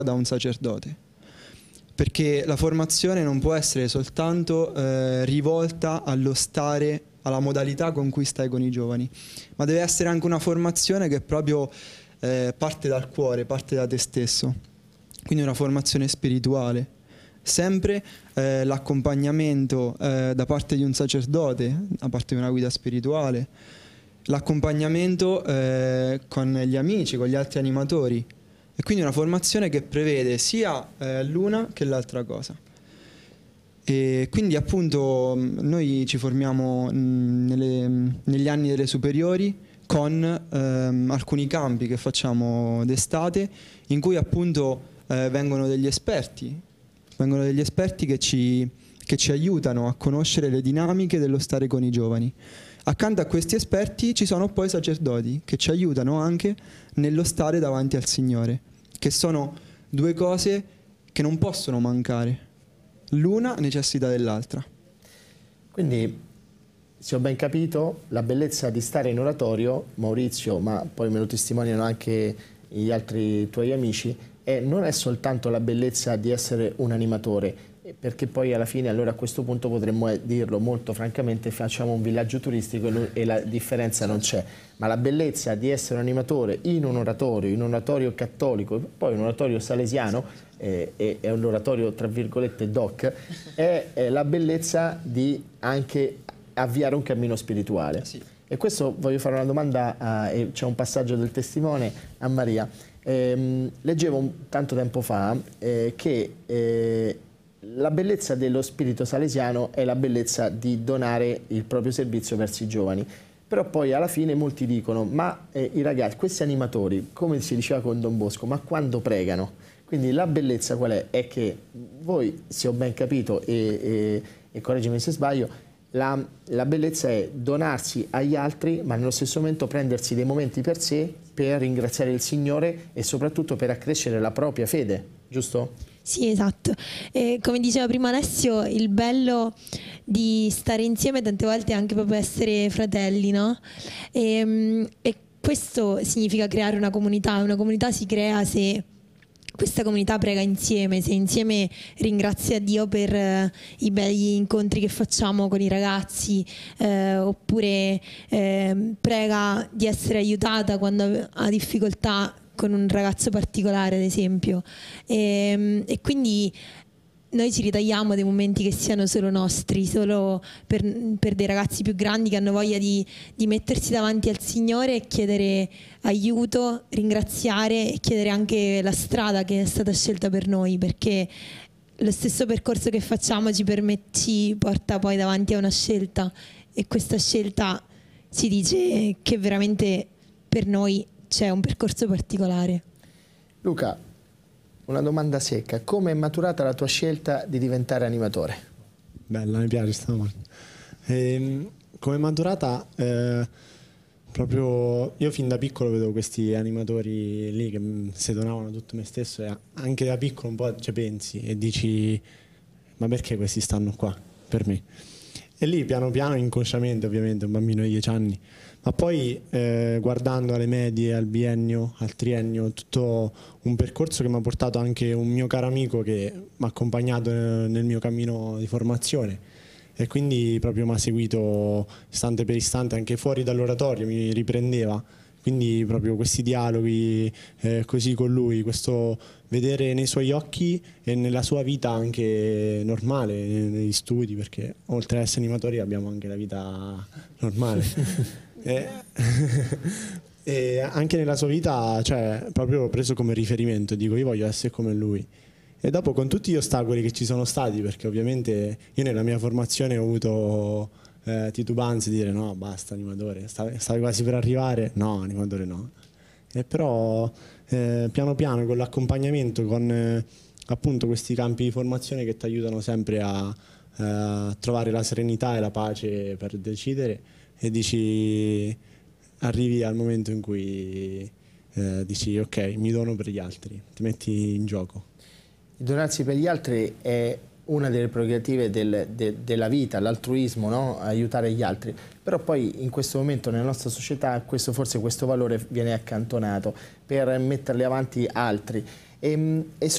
da un sacerdote, perché la formazione non può essere soltanto rivolta allo stare, alla modalità con cui stai con i giovani, ma deve essere anche una formazione che proprio parte dal cuore, parte da te stesso, quindi una formazione spirituale. Sempre l'accompagnamento da parte di un sacerdote, da parte di una guida spirituale, l'accompagnamento con gli amici, con gli altri animatori, e quindi una formazione che prevede sia l'una che l'altra cosa. E quindi appunto noi ci formiamo negli anni delle superiori con alcuni campi che facciamo d'estate, in cui appunto vengono degli esperti che ci aiutano a conoscere le dinamiche dello stare con i giovani. Accanto a questi esperti ci sono poi sacerdoti che ci aiutano anche nello stare davanti al Signore, che sono due cose che non possono mancare. L'una necessita dell'altra. Quindi, se ho ben capito, la bellezza di stare in oratorio, Maurizio, ma poi me lo testimoniano anche gli altri tuoi amici, non è soltanto la bellezza di essere un animatore, perché poi alla fine, allora a questo punto potremmo dirlo molto francamente, facciamo un villaggio turistico e la differenza non c'è, ma la bellezza di essere un animatore in un oratorio cattolico, poi un oratorio salesiano, è un oratorio tra virgolette doc, è la bellezza di anche avviare un cammino spirituale. Sì. E questo voglio fare una domanda, c'è un passaggio del testimone a Maria. Leggevo tanto tempo fa che la bellezza dello spirito salesiano è la bellezza di donare il proprio servizio verso i giovani, però poi alla fine molti dicono ma i ragazzi, questi animatori, come si diceva con Don Bosco, ma quando pregano? Quindi la bellezza qual è? È che voi, se ho ben capito e correggimi se sbaglio, la bellezza è donarsi agli altri, ma nello stesso momento prendersi dei momenti per sé, per ringraziare il Signore e soprattutto per accrescere la propria fede, giusto? Sì, esatto. Come diceva prima Alessio, il bello di stare insieme tante volte è anche proprio essere fratelli, no? E questo significa creare una comunità si crea se questa comunità prega insieme, se insieme ringrazia Dio per i begli incontri che facciamo con i ragazzi, oppure prega di essere aiutata quando ha difficoltà con un ragazzo particolare, ad esempio. E quindi noi ci ritagliamo dei momenti che siano solo nostri, solo per dei ragazzi più grandi che hanno voglia di mettersi davanti al Signore e chiedere aiuto, ringraziare e chiedere anche la strada che è stata scelta per noi, perché lo stesso percorso che facciamo ci porta poi davanti a una scelta, e questa scelta ci dice che veramente per noi c'è un percorso particolare. Luca, una domanda secca. Come è maturata la tua scelta di diventare animatore? Bella, mi piace questa domanda. Come è maturata? Proprio io fin da piccolo vedo questi animatori lì che si donavano tutto me stesso, e anche da piccolo un po' ci pensi e dici ma perché questi stanno qua per me? E lì piano piano, inconsciamente ovviamente, un bambino di 10 anni, ma poi guardando alle medie, al biennio, al triennio, tutto un percorso che mi ha portato anche un mio caro amico che mi ha accompagnato nel mio cammino di formazione, e quindi proprio mi ha seguito istante per istante, anche fuori dall'oratorio mi riprendeva. Quindi proprio questi dialoghi così con lui, questo vedere nei suoi occhi e nella sua vita anche normale, negli studi, perché oltre ad essere animatori abbiamo anche la vita normale. E anche nella sua vita, cioè, proprio preso come riferimento, dico io voglio essere come lui. E dopo, con tutti gli ostacoli che ci sono stati, perché ovviamente io nella mia formazione ho avuto titubanze di dire no, basta animatore, stavi quasi per arrivare, no, animatore no. E però piano piano, con l'accompagnamento, con appunto questi campi di formazione che ti aiutano sempre a trovare la serenità e la pace per decidere, e arrivi al momento in cui dici ok, mi dono per gli altri, ti metti in gioco. Il donarsi per gli altri è una delle prerogative della vita, l'altruismo, no? Aiutare gli altri, però poi in questo momento nella nostra società forse questo valore viene accantonato per metterli avanti altri, e